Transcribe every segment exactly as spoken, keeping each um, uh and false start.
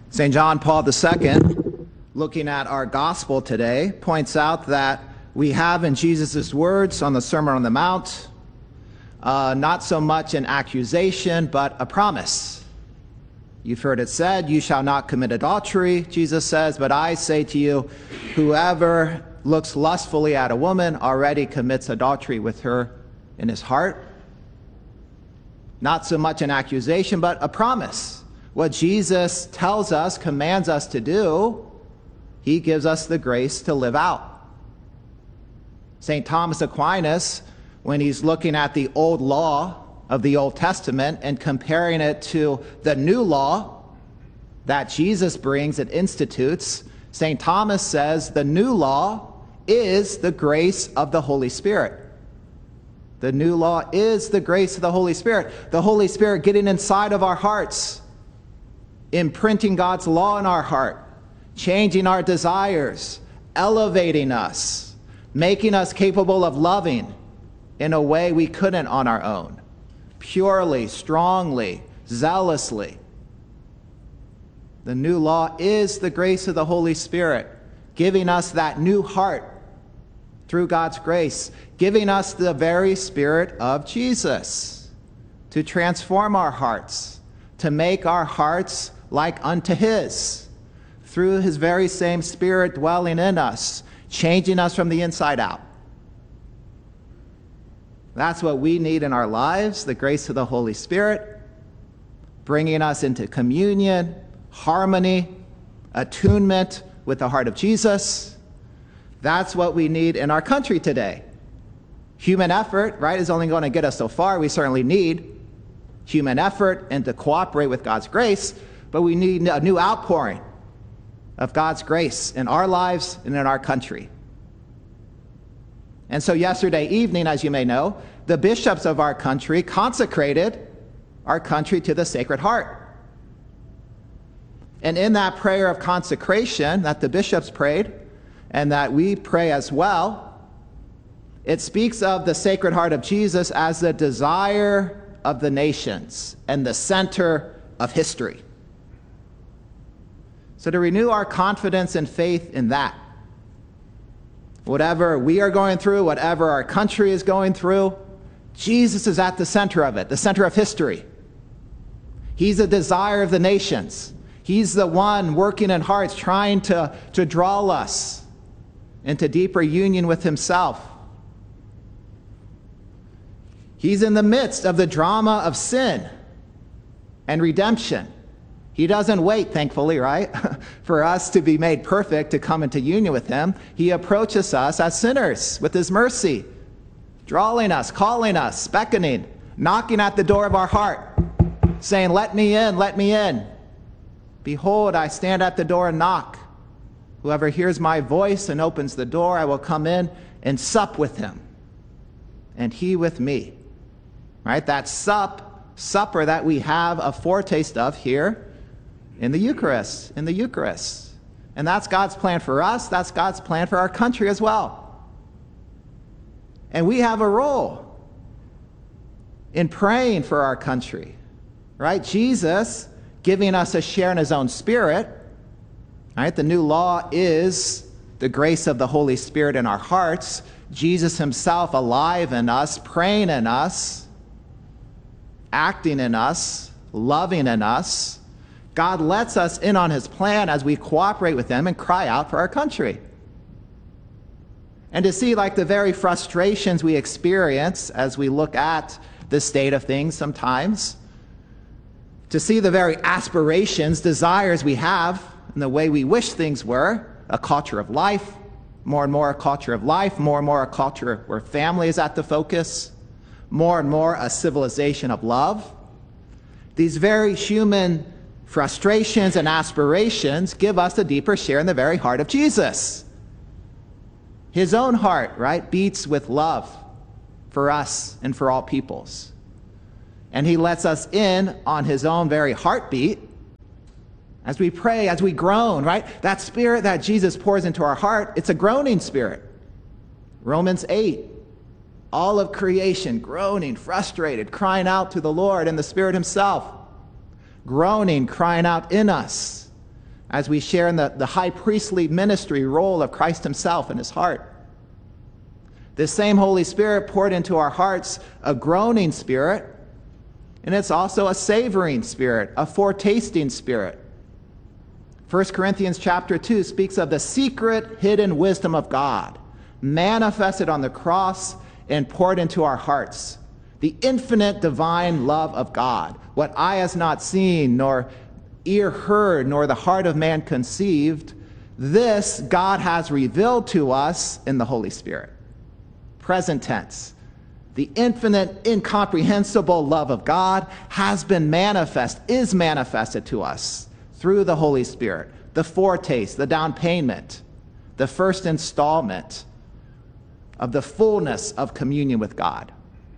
Saint John Paul the Second, looking at our gospel today, points out that we have in Jesus' words on the Sermon on the Mount, uh, not so much an accusation, but a promise. You've heard it said, you shall not commit adultery, Jesus says, but I say to you, whoever looks lustfully at a woman already commits adultery with her in his heart. Not so much an accusation, but a promise. What Jesus tells us, commands us to do, he gives us the grace to live out. Saint Thomas Aquinas, when he's looking at the old law of the Old Testament and comparing it to the new law that Jesus brings and institutes, Saint Thomas says the new law is the grace of the Holy Spirit. The new law is the grace of the Holy Spirit. The Holy Spirit getting inside of our hearts, imprinting God's law in our heart, changing our desires, elevating us, making us capable of loving in a way we couldn't on our own, purely, strongly, zealously. The new law is the grace of the Holy Spirit, giving us that new heart through God's grace, giving us the very Spirit of Jesus to transform our hearts, to make our hearts like unto His, through His very same Spirit dwelling in us, changing us from the inside out. That's what we need in our lives, the grace of the Holy Spirit, bringing us into communion, harmony, attunement with the heart of Jesus. That's what we need in our country today. Human effort, right, is only going to get us so far. We certainly need human effort and to cooperate with God's grace, but we need a new outpouring of God's grace in our lives and in our country. And so yesterday evening, as you may know, the bishops of our country consecrated our country to the Sacred Heart. And in that prayer of consecration that the bishops prayed, and that we pray as well, it speaks of the Sacred Heart of Jesus as the desire of the nations and the center of history. So to renew our confidence and faith in that, whatever we are going through, whatever our country is going through, Jesus is at the center of it, the center of history. He's the desire of the nations. He's the one working in hearts, trying to, to draw us into deeper union with Himself. He's in the midst of the drama of sin and redemption. He doesn't wait, thankfully, right, for us to be made perfect to come into union with Him. He approaches us as sinners with His mercy, drawing us, calling us, beckoning, knocking at the door of our heart, saying, "Let me in, let me in. Behold, I stand at the door and knock. Whoever hears my voice and opens the door, I will come in and sup with him, and he with me." Right? That sup, supper that we have a foretaste of here in the Eucharist, in the Eucharist. And that's God's plan for us. That's God's plan for our country as well. And we have a role in praying for our country. Right? Jesus giving us a share in His own Spirit. Right? The new law is the grace of the Holy Spirit in our hearts. Jesus Himself alive in us, praying in us, acting in us, loving in us. God lets us in on His plan as we cooperate with Him and cry out for our country. And to see like the very frustrations we experience as we look at the state of things sometimes, to see the very aspirations, desires we have, and the way we wish things were, a culture of life, more and more a culture of life, more and more a culture where family is at the focus, more and more a civilization of love. These very human frustrations and aspirations give us a deeper share in the very heart of Jesus. His own heart, right, beats with love for us and for all peoples. And He lets us in on His own very heartbeat. As we pray, as we groan, right? That Spirit that Jesus pours into our heart, it's a groaning Spirit. Romans eight, all of creation groaning, frustrated, crying out to the Lord and the Spirit Himself. Groaning, crying out in us. as we share in the, the high priestly ministry role of Christ himself in his heart. This same Holy Spirit poured into our hearts a groaning spirit, and it's also a savoring spirit, a foretasting spirit. First Corinthians chapter two speaks of the secret hidden wisdom of God, manifested on the cross and poured into our hearts. The infinite divine love of God, what eye has not seen, nor ear heard, nor the heart of man conceived, this God has revealed to us in the Holy Spirit. Present tense. The infinite, incomprehensible love of God has been manifest, is manifested to us through the Holy Spirit, the foretaste, the down payment, the first installment of the fullness of communion with God.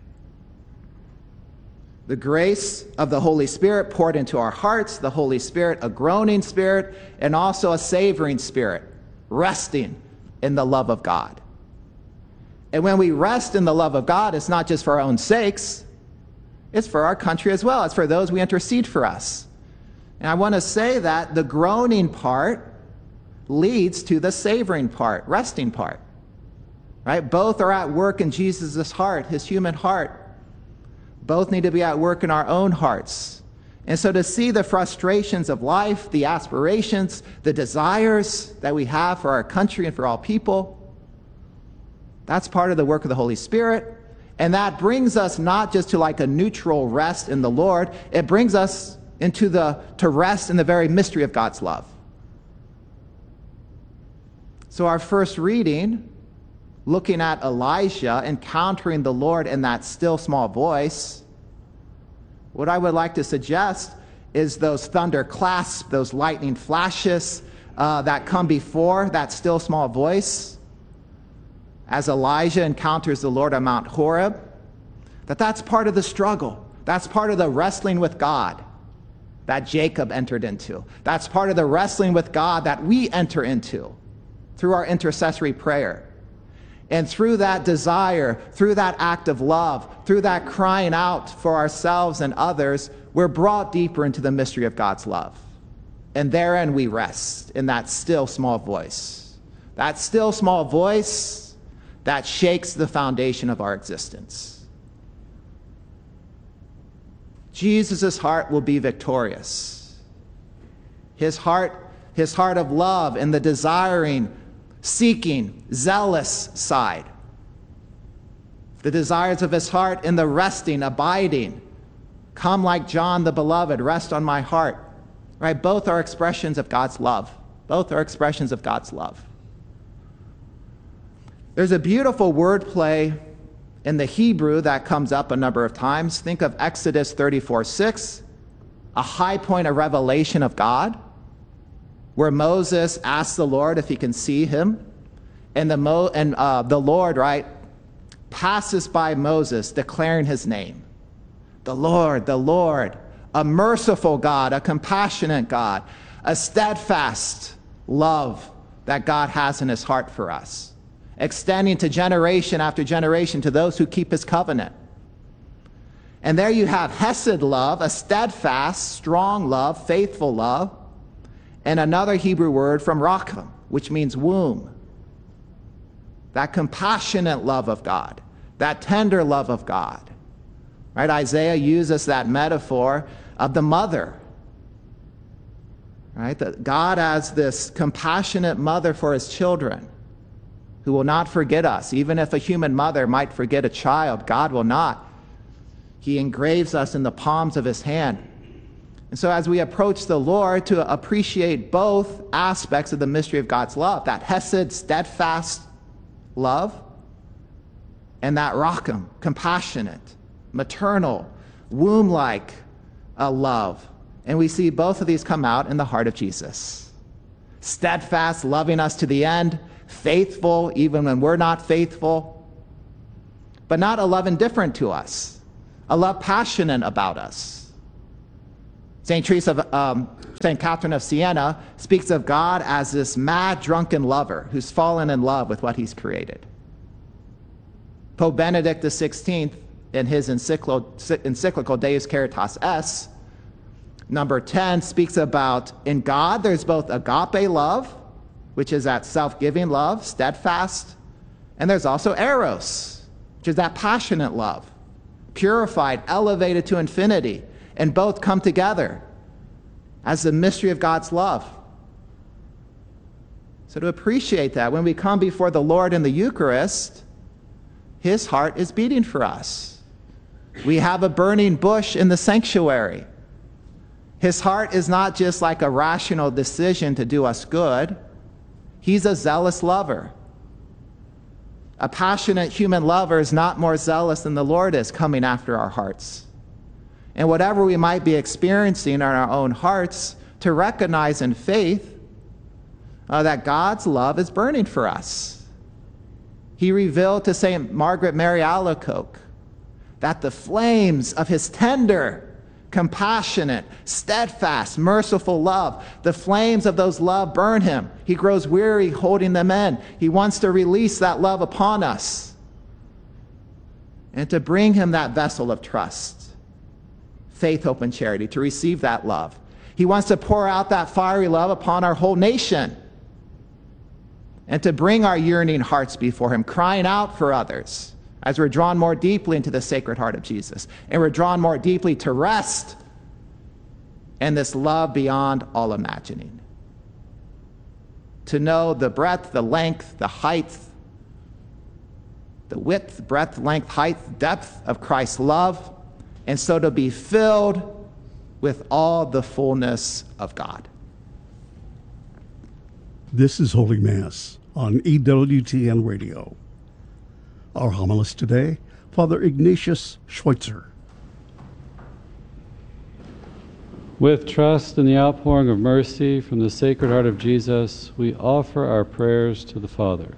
The grace of the Holy Spirit poured into our hearts, the Holy Spirit, a groaning spirit, and also a savoring spirit, resting in the love of God. And when we rest in the love of God, it's not just for our own sakes, it's for our country as well. It's for those we intercede for us. And I want to say that the groaning part leads to the savoring part, resting part. Right? Both are at work in Jesus' heart, his human heart. Both need to be at work in our own hearts. And so to see the frustrations of life, the aspirations, the desires that we have for our country and for all people, that's part of the work of the Holy Spirit. And that brings us not just to like a neutral rest in the Lord, it brings us into the, to rest in the very mystery of God's love. So our first reading, looking at Elijah encountering the Lord in that still small voice, what I would like to suggest is those thunder clasps, those lightning flashes uh, that come before that still small voice as Elijah encounters the Lord on Mount Horeb, that that's part of the struggle. That's part of the wrestling with God that Jacob entered into. That's part of the wrestling with God that we enter into through our intercessory prayer. And through that desire, through that act of love, through that crying out for ourselves and others, we're brought deeper into the mystery of God's love. And therein we rest, in that still small voice. That still small voice that shakes the foundation of our existence. Jesus' heart will be victorious. His heart, his heart of love and the desiring, seeking, zealous side. The desires of his heart in the resting, abiding. Come like John the Beloved, rest on my heart. Right? Both are expressions of God's love. Both are expressions of God's love. There's a beautiful wordplay in the Hebrew that comes up a number of times. Think of Exodus thirty-four six, a high point of revelation of God, where Moses asks the Lord if he can see him. And the, Mo, and, uh, the Lord, right, passes by Moses declaring his name. The Lord, the Lord, a merciful God, a compassionate God, a steadfast love that God has in his heart for us, extending to generation after generation to those who keep his covenant. And there you have Hesed love, a steadfast, strong love, faithful love, and another Hebrew word from Racham, which means womb. That compassionate love of God, that tender love of God. Right? Isaiah uses that metaphor of the mother. Right? That God as this compassionate mother for his children, who will not forget us. Even if a human mother might forget a child, God will not. He engraves us in the palms of his hand. And so as we approach the Lord, to appreciate both aspects of the mystery of God's love, that Hesed, steadfast love, and that Racham, compassionate, maternal, womb-like uh, love. And we see both of these come out in the heart of Jesus. Steadfast, loving us to the end, faithful even when we're not faithful, but not a love indifferent to us, a love passionate about us. Saint Teresa, um, Saint Catherine of Siena speaks of God as this mad, drunken lover who's fallen in love with what he's created. Pope Benedict the sixteenth, in his encyclical, encyclical Deus Caritas Es, Number ten speaks about in God there's both agape love, which is that self-giving love, steadfast, and there's also eros, which is that passionate love, purified, elevated to infinity, and both come together as the mystery of God's love. So to appreciate that, when we come before the Lord in the Eucharist, his heart is beating for us. We have a burning bush in the sanctuary. His heart is not just like a rational decision to do us good. He's a zealous lover. A passionate human lover is not more zealous than the Lord is coming after our hearts. And whatever we might be experiencing in our own hearts, to recognize in faith uh, that God's love is burning for us. He revealed to Saint Margaret Mary Alacoque that the flames of his tender, compassionate, steadfast, merciful love, the flames of those love burn him. He grows weary holding them in. He wants to release that love upon us and to bring him that vessel of trust, faith, hope, and charity, to receive that love. He wants to pour out that fiery love upon our whole nation and to bring our yearning hearts before him, crying out for others, as we're drawn more deeply into the Sacred Heart of Jesus, and we're drawn more deeply to rest in this love beyond all imagining. To know the breadth, the length, the height, the width, breadth, length, height, depth of Christ's love, and so to be filled with all the fullness of God. This is Holy Mass on E W T N Radio. Our homilist today, Father Ignatius Schweitzer. With trust in the outpouring of mercy from the Sacred Heart of Jesus, we offer our prayers to the Father.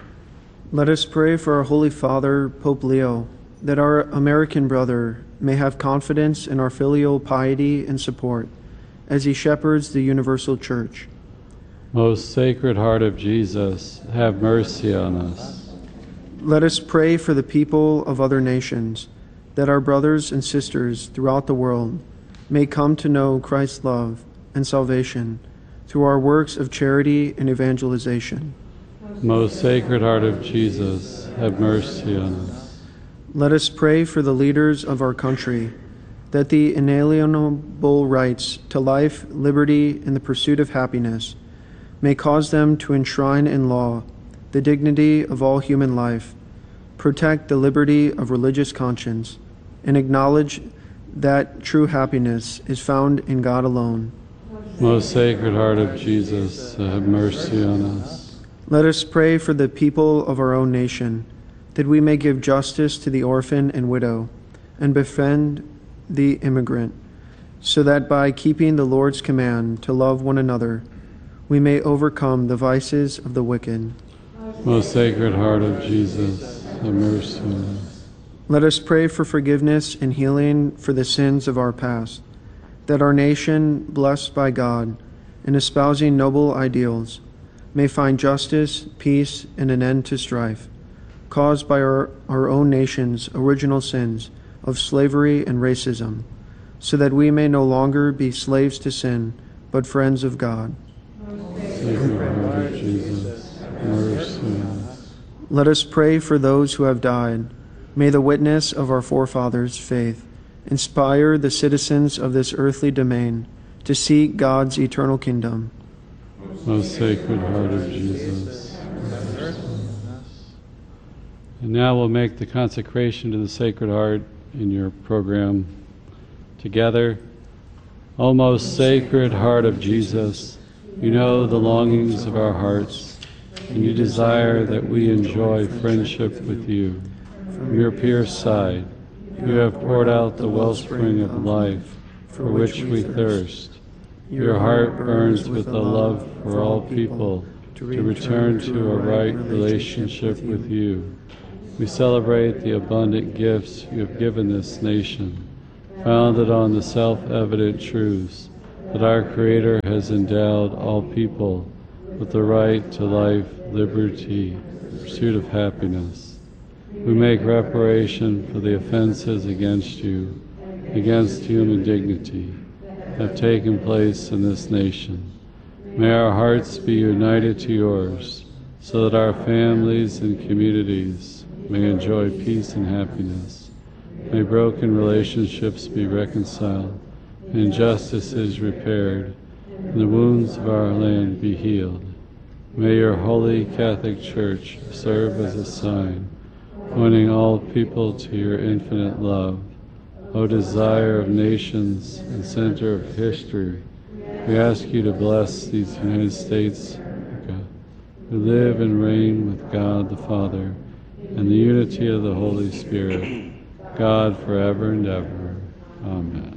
Let us pray for our Holy Father, Pope Leo, that our American brother may have confidence in our filial piety and support as he shepherds the universal church. Most Sacred Heart of Jesus, have mercy on us. Let us pray for the people of other nations, that our brothers and sisters throughout the world may come to know Christ's love and salvation through our works of charity and evangelization. Most Sacred Heart of Jesus, have mercy on us. Let us pray for the leaders of our country, that the inalienable rights to life, liberty, and the pursuit of happiness may cause them to enshrine in law the dignity of all human life, protect the liberty of religious conscience, and acknowledge that true happiness is found in God alone. Most Sacred Heart of Jesus, have mercy on us. Let us pray for the people of our own nation, that we may give justice to the orphan and widow, and befriend the immigrant, so that by keeping the Lord's command to love one another, we may overcome the vices of the wicked. Most Sacred Heart of Jesus, have mercy on us. Let us pray for forgiveness and healing for the sins of our past, that our nation, blessed by God and espousing noble ideals, may find justice, peace, and an end to strife, caused by our, our own nation's original sins of slavery and racism, so that we may no longer be slaves to sin, but friends of God. Sacred Heart of Jesus, have mercy on us. Let us pray for those who have died. May the witness of our forefathers' faith inspire the citizens of this earthly domain to seek God's eternal kingdom. Most Sacred Heart of Jesus, have mercy on us. And now we'll make the consecration to the Sacred Heart in your program together. O most Sacred Heart of Jesus, you know the longings of our hearts, and you desire that we enjoy friendship with you. From your pierced side, you have poured out the wellspring of life for which we thirst. Your heart burns with a love for all people to return to a right relationship with you. We celebrate the abundant gifts you have given this nation, founded on the self-evident truths that our Creator has endowed all people with the right to life, liberty, pursuit of happiness. We make reparation for the offenses against you, against human dignity, have taken place in this nation. May our hearts be united to yours, so that our families and communities may enjoy peace and happiness. May broken relationships be reconciled, and injustices repaired, and the wounds of our land be healed. May your holy Catholic Church serve as a sign, pointing all people to your infinite love. O desire of nations and center of history, we ask you to bless these United States, America, who live and reign with God the Father and the unity of the Holy Spirit, God forever and ever. Amen.